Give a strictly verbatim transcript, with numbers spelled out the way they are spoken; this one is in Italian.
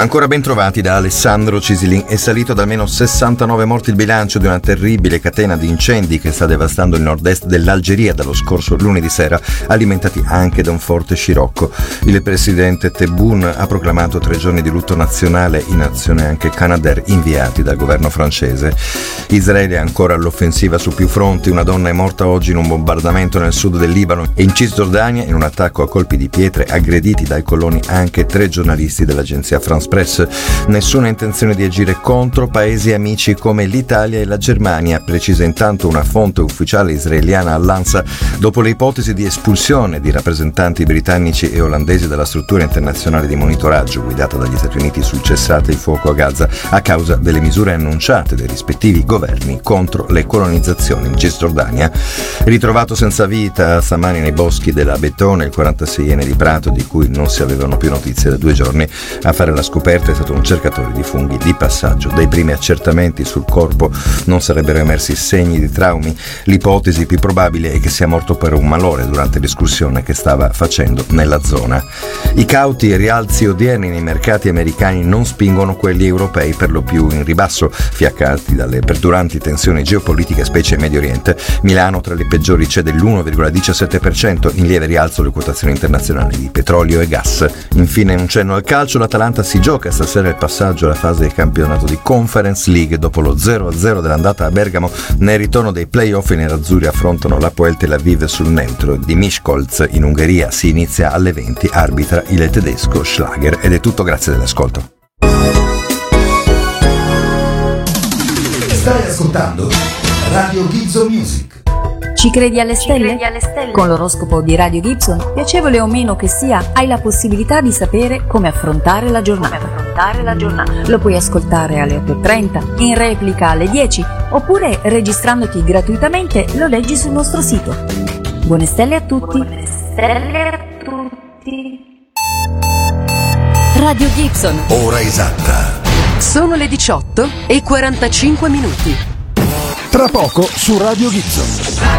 Ancora ben trovati da Alessandro Cisilin. È salito ad almeno sessantanove morti il bilancio di una terribile catena di incendi che sta devastando il nord-est dell'Algeria dallo scorso lunedì sera, alimentati anche da un forte scirocco. Il presidente Tebboune ha proclamato tre giorni di lutto nazionale, in azione anche Canadair inviati dal governo francese. Israele è ancora all'offensiva su più fronti. Una donna è morta oggi in un bombardamento nel sud del Libano e in Cisgiordania, in un attacco a colpi di pietre, aggrediti dai coloni anche tre giornalisti dell'agenzia France Press. Nessuna intenzione di agire contro paesi amici come l'Italia e la Germania, precisa intanto una fonte ufficiale israeliana all'ANSA, dopo le ipotesi di espulsione di rappresentanti britannici e olandesi dalla struttura internazionale di monitoraggio guidata dagli Stati Uniti sul cessate il fuoco a Gaza a causa delle misure annunciate dai rispettivi governi contro le colonizzazioni in Cisgiordania. Ritrovato senza vita stamani nei boschi della Betone, il quarantaseienne di Prato, di cui non si avevano più notizie da due giorni. A fare la scoperta è stato un cercatore di funghi di passaggio. Dai primi accertamenti sul corpo non sarebbero emersi segni di traumi. L'ipotesi più probabile è che sia morto per un malore durante l'escursione che stava facendo nella zona. I cauti rialzi odierni nei mercati americani non spingono quelli europei per lo più in ribasso, fiaccati dalle perduranti tensioni geopolitiche, specie in Medio Oriente. Milano tra le peggiori cede l'uno virgola diciassette per cento, in lieve rialzo le quotazioni internazionali di petrolio e gas. Infine un cenno al calcio, l'Atalanta si gioca stasera il passaggio alla fase di campionato di Conference League dopo lo zero a zero dell'andata a Bergamo. Nel ritorno dei play-off i nerazzurri affrontano l'Hapoel Tel Aviv sul neutro di Miskolc in Ungheria. Si inizia alle venti, arbitra il tedesco Schlager. Ed è tutto, grazie dell'ascolto. Stai ascoltando Radio Gibson Music. Ci credi alle stelle? Credi alle stelle? Con l'oroscopo di Radio Gibson, piacevole o meno che sia, hai la possibilità di sapere come affrontare la giornata. Come affrontare la giornata. Lo puoi ascoltare alle otto e trenta, in replica alle dieci, oppure registrandoti gratuitamente lo leggi sul nostro sito. Buone stelle a tutti. Buone stelle a tutti. Radio Gibson. Ora esatta. Sono le diciotto e quarantacinque minuti. Tra poco su Radio Gibson.